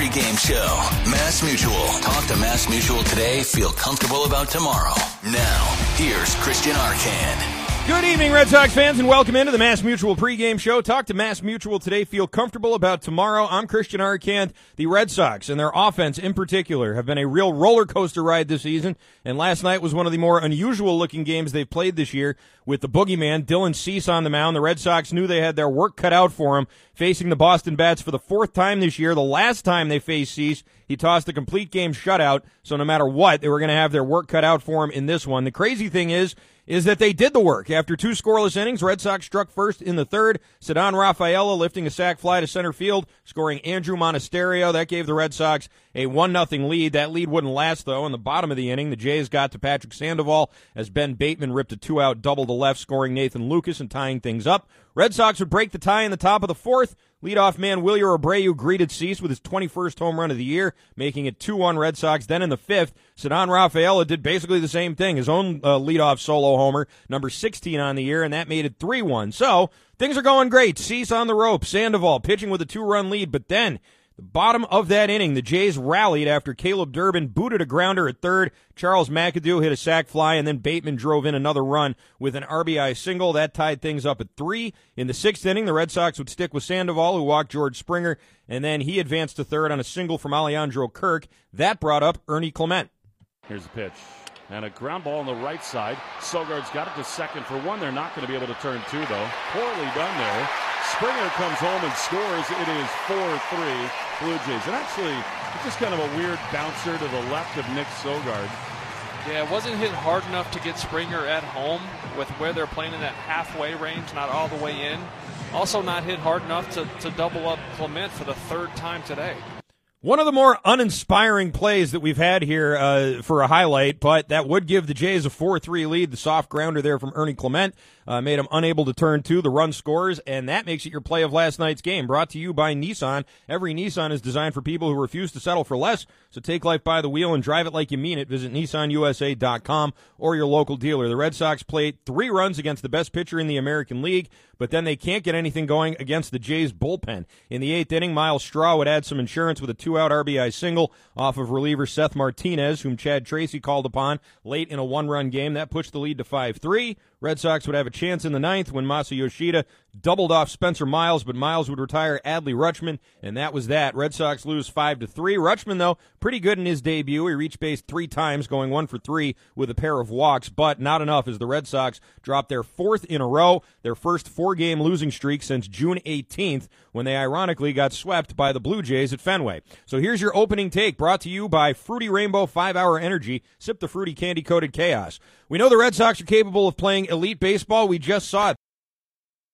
pregame show. Mass Mutual. Talk to Mass Mutual today. Feel comfortable about tomorrow. Now, here's Christian Arcand. Good evening, Red Sox fans, and welcome into the Mass Mutual pregame show. Talk to Mass Mutual today. Feel comfortable about tomorrow. I'm Christian Arcand. The Red Sox and their offense in particular have been a real roller coaster ride this season, and last night was one of the more unusual looking games they've played this year with the boogeyman, Dylan Cease, on the mound. The Red Sox knew they had their work cut out for him, facing the Boston Bats for the fourth time this year. The last time they faced Cease, he tossed a complete game shutout, so no matter what, they were going to have their work cut out for him in this one. The crazy thing is that they did the work. After two scoreless innings, Red Sox struck first in the third. Ceddanne Rafaela lifting a sac fly to center field, scoring Andrew Monasterio. That gave the Red Sox a 1-0 lead. That lead wouldn't last, though. In the bottom of the inning, the Jays got to Patrick Sandoval as Ben Bateman ripped a two-out double to left, scoring Nathan Lucas and tying things up. Red Sox would break the tie in the top of the fourth. Leadoff man Wheeler Abreu greeted Cease with his 21st home run of the year, making it 2-1 Red Sox. Then in the fifth, Ceddanne Rafaela did basically the same thing, his own leadoff solo homer, number 16 on the year, and that made it 3-1. So things are going great. Cease on the rope, Sandoval pitching with a 2-run lead, but then the bottom of that inning, the Jays rallied after Caleb Durbin booted a grounder at third. Charles McAdoo hit a sac fly, and then Bateman drove in another run with an RBI single. That tied things up at 3. In the sixth inning, the Red Sox would stick with Sandoval, who walked George Springer, and then he advanced to third on a single from Alejandro Kirk. That brought up Ernie Clement. Here's the pitch. And a ground ball on the right side. Sogard's got it to second for one. They're not going to be able to turn two, though. Poorly done there. Springer comes home and scores. It is 4-3 Blue Jays. And actually, it's just kind of a weird bouncer to the left of Nick Sogard. Yeah, it wasn't hit hard enough to get Springer at home with where they're playing in that halfway range, not all the way in. Also not hit hard enough to double up Clement for the third time today. One of the more uninspiring plays that we've had here for a highlight, but that would give the Jays a 4-3 lead. The soft grounder there from Ernie Clement made him unable to turn two. The run scores, and that makes it your play of last night's game. Brought to you by Nissan. Every Nissan is designed for people who refuse to settle for less, so take life by the wheel and drive it like you mean it. Visit NissanUSA.com or your local dealer. The Red Sox played 3 runs against the best pitcher in the American League, but then they can't get anything going against the Jays bullpen. In the 8th inning, Miles Straw would add some insurance with a 2-out RBI single off of reliever Seth Martinez, whom Chad Tracy called upon late in a 1-run game. That pushed the lead to 5-3. Red Sox would have a chance in the 9th when Masa Yoshida doubled off Spencer Miles, but Miles would retire Adley Rutschman, and that was that. Red Sox lose 5-3. Rutschman, though, pretty good in his debut. He reached base 3 times, going 1 for 3 with a pair of walks, but not enough as the Red Sox dropped their 4th in a row, their first 4-game losing streak since June 18th, when they ironically got swept by the Blue Jays at Fenway. So here's your opening take, brought to you by Fruity Rainbow 5-Hour Energy. Sip the fruity candy-coated chaos. We know the Red Sox are capable of playing elite baseball. We just saw it.